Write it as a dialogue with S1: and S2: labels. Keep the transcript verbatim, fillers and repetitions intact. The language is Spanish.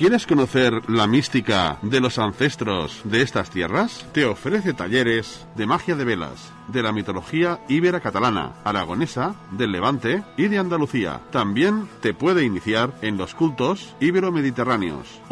S1: ¿Quieres conocer la mística de los ancestros de estas tierras? Te ofrece talleres de magia de velas, de la mitología íbera catalana, aragonesa, del Levante y de Andalucía. También te puede iniciar en los cultos ibero-mediterráneos.